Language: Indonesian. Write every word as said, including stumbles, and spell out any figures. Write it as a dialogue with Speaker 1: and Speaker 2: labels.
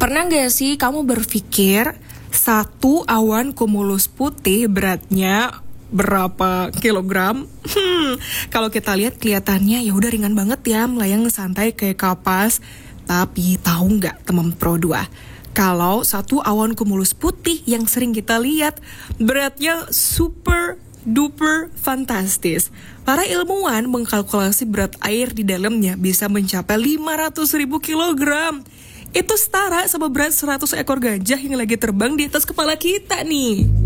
Speaker 1: Pernah gak sih kamu berpikir satu awan cumulus putih beratnya berapa kilogram? Hmm, kalau kita lihat kelihatannya ya udah ringan banget ya, melayang santai kayak kapas. Tapi tahu nggak teman Pro dua? Kalau satu awan cumulus putih yang sering kita lihat beratnya super duper fantastis. Para ilmuwan mengkalkulasi berat air di dalamnya bisa mencapai lima ratus ribu kilogram. Itu setara sama berat seratus ekor gajah yang lagi terbang di atas kepala kita nih.